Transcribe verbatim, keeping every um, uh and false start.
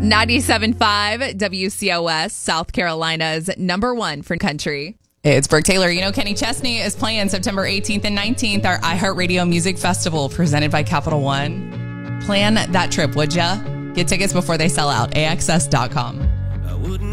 ninety-seven point five W C O S, South Carolina's number one for country. It's Brooke Taylor. You know, Kenny Chesney is playing September eighteenth and nineteenth, our iHeartRadio Music Festival presented by Capital One. Plan that trip, would ya? Get tickets before they sell out. A X S dot com.